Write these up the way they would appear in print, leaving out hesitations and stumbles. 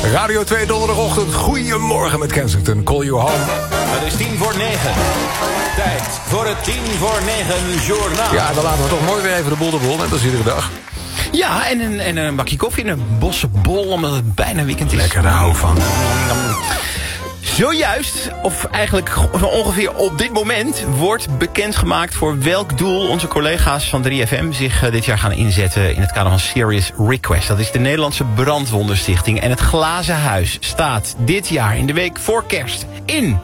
Radio 2 donderdagochtend. Goedemorgen met Kensington. Call you home. Het is 9:10. Tijd voor het 9:10 journaal. Ja, dan laten we toch mooi weer even de boel net als iedere dag. Ja, en een bakje koffie en een bossenbol, omdat het bijna weekend is. Lekker, daar hou ik van. Zojuist, of eigenlijk zo ongeveer op dit moment, wordt bekendgemaakt voor welk doel onze collega's van 3FM zich dit jaar gaan inzetten in het kader van Serious Request. Dat is de Nederlandse Brandwondenstichting. En het Glazen Huis staat dit jaar in de week voor kerst in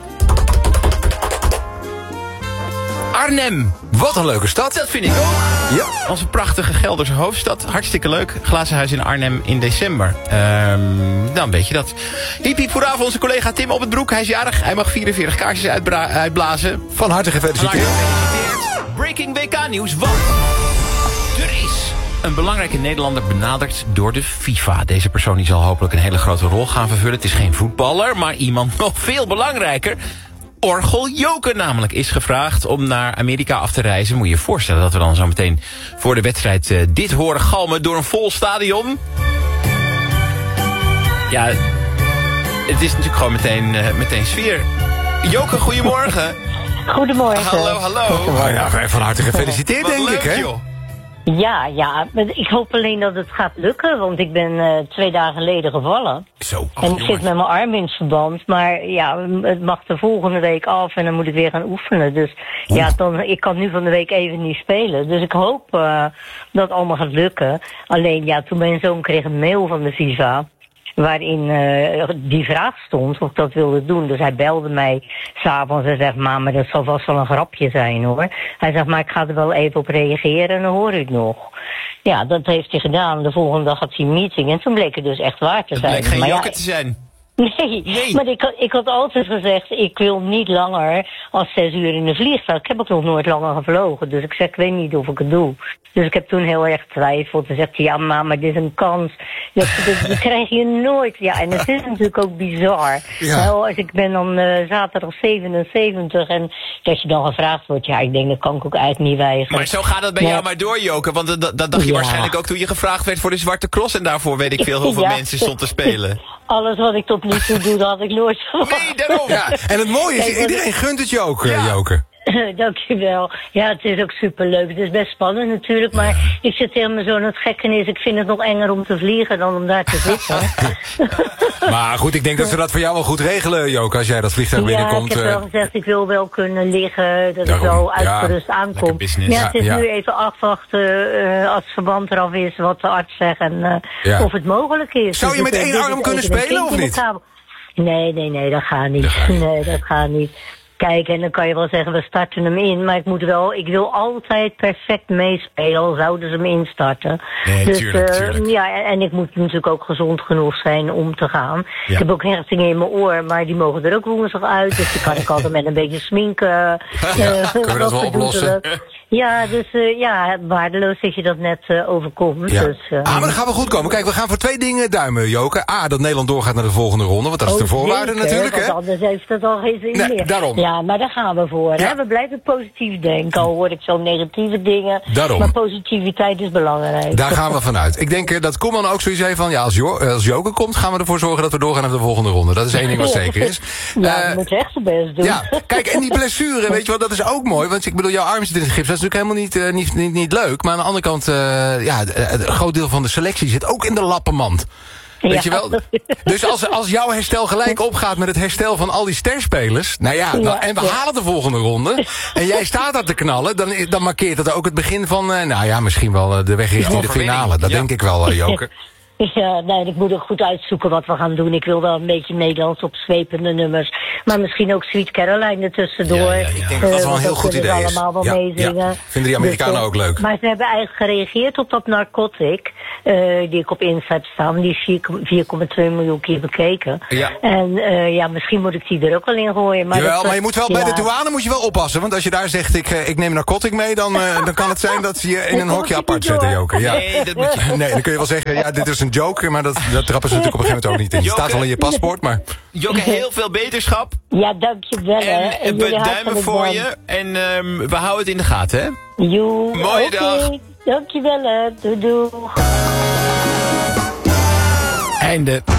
Arnhem. Wat een leuke stad. Dat vind ik ook. Ja. Onze prachtige Gelderse hoofdstad. Hartstikke leuk. Glazen Huis in Arnhem in december. Dan weet je dat. Hiep hiep hoera voor onze collega Tim op het broek. Hij is jarig. Hij mag 44 kaarsjes uitblazen. Van harte gefeliciteerd. Breaking WK nieuws. Want er is een belangrijke Nederlander benaderd door de FIFA. Deze persoon die zal hopelijk een hele grote rol gaan vervullen. Het is geen voetballer, maar iemand nog veel belangrijker. Orgel Joker namelijk is gevraagd om naar Amerika af te reizen. Moet je je voorstellen dat we dan zo meteen voor de wedstrijd dit horen galmen door een vol stadion. Ja, het is natuurlijk gewoon meteen sfeer. Joker, goedemorgen. Goedemorgen. Hallo. Oh ja, van harte gefeliciteerd, Wat denk leuk, ik, hè? joh. Ja, maar ik hoop alleen dat het gaat lukken, want ik ben 2 dagen geleden gevallen. Zo, En ik zit met mijn arm in het verband, maar ja, het mag de volgende week af en dan moet ik weer gaan oefenen. Dus ja, ik kan nu van de week even niet spelen. Dus ik hoop dat het allemaal gaat lukken. Alleen ja, toen mijn zoon kreeg een mail van de FIFA waarin die vraag stond of ik dat wilde doen. Dus hij belde mij s'avonds en zegt, maar dat zal vast wel een grapje zijn, hoor. Hij zegt, maar ik ga er wel even op reageren en dan hoor u het nog. Ja, dat heeft hij gedaan. De volgende dag had hij een meeting en toen bleek het dus echt waar te zijn. Het bleek geen maar Joker te zijn. Nee, maar ik had altijd gezegd, ik wil niet langer als 6 uur in de vliegtuig. Ik heb ook nog nooit langer gevlogen, dus ik zeg, ik weet niet of ik het doe. Dus ik heb toen heel erg getwijfeld. Toen zegt hij, ja mama, dit is een kans. Dat krijg je nooit. Ja, en het is natuurlijk ook bizar. Ja. Nou, ik ben dan zaterdag 77 en dat je dan gevraagd wordt, ja, ik denk, dat kan ik ook eigenlijk niet weigeren. Maar zo gaat het bij jou maar door, Joker. Want dat dacht je waarschijnlijk ook toen je gevraagd werd voor de Zwarte Cross. En daarvoor weet ik veel hoeveel mensen stond te spelen. Alles wat ik tot nu toe doe, dat had ik nooit verwacht. Nee, daarom. Ja, en het mooie is, iedereen gunt het je ook, Joker. Dankjewel. Ja, het is ook superleuk. Het is best spannend natuurlijk, maar ik zit tegen me zo'n het gekke is, ik vind het nog enger om te vliegen dan om daar te zitten. Maar goed, ik denk dat ze dat voor jou wel goed regelen, Joker, als jij dat vliegtuig binnenkomt. Ja, ik heb wel gezegd, ik wil wel kunnen liggen, dat daarom, ik wel uitgerust aankom. Business. Ja, het is nu even afwachten als het verband eraf is, wat de arts zegt en of het mogelijk is. Zou je met één arm kunnen spelen of niet? Nee, dat gaat niet. Nee, dat gaat niet. Kijk, en dan kan je wel zeggen, we starten hem in. Maar ik wil altijd perfect meespelen, al zouden ze hem instarten. Nee, dus, tuurlijk. Ja, en ik moet natuurlijk ook gezond genoeg zijn om te gaan. Ja. Ik heb ook hechtingen in mijn oor, maar die mogen er ook woensdag uit. Dus die kan ik altijd met een beetje sminken. Kunnen we dat wel oplossen? Ja, dus waardeloos dat je dat net overkomt. Ja. Dus, maar dat gaat wel goed komen. Kijk, we gaan voor 2 dingen duimen, Joker. Dat Nederland doorgaat naar de volgende ronde, want dat is de voorwaarde natuurlijk, hè? Want anders heeft het al geen zin meer. Daarom. Ja, maar daar gaan we voor. Ja. Hè? We blijven positief denken, al hoor ik zo negatieve dingen. Daarom. Maar positiviteit is belangrijk. Daar gaan we vanuit. Ik denk dat Koeman ook zoiets heeft van, ja, als Joker komt, gaan we ervoor zorgen dat we doorgaan naar de volgende ronde. Dat is één ding wat zeker is. Ja, we moeten echt zijn best doen. Ja, kijk, en die blessure, weet je wat, dat is ook mooi. Want ik bedoel, jouw arm zit in het gips, dat is natuurlijk helemaal niet leuk. Maar aan de andere kant, een groot deel van de selectie zit ook in de lappenmand. Weet je wel? Dus als jouw herstel gelijk opgaat met het herstel van al die sterspelers. Nou ja, en we halen de volgende ronde. En jij staat daar te knallen. Dan markeert dat ook het begin van, misschien wel de weg richting de finale. Dat denk ik wel, Joker. Ja, nee, ik moet ook goed uitzoeken wat we gaan doen. Ik wil wel een beetje Nederlands opzwepende nummers. Maar misschien ook Sweet Caroline ertussendoor. Ja, ik denk dat dat wel een heel goed idee is. Allemaal wel meezingen. Ja. Vinden die Amerikanen ook leuk. Maar ze hebben eigenlijk gereageerd op dat Narcotic. Die ik op Insta heb staan. Die is 4,2 miljoen keer bekeken. Ja. En misschien moet ik die er ook wel in gooien. Maar jawel, maar je moet wel bij de douane moet je wel oppassen. Want als je daar zegt, ik neem Narcotic mee, dan kan het zijn dat ze je in een hokje apart zetten, Joker. Ja. Nee, dan kun je wel zeggen, ja, dit is een joke, maar dat trappen ze natuurlijk op een gegeven moment ook niet in. Je staat wel in je paspoort, maar... Jokke, heel veel beterschap. Ja, dankjewel. En beduimen voor je. En we houden het in de gaten, hè? Mooie dag. Dankjewel, doei. Einde.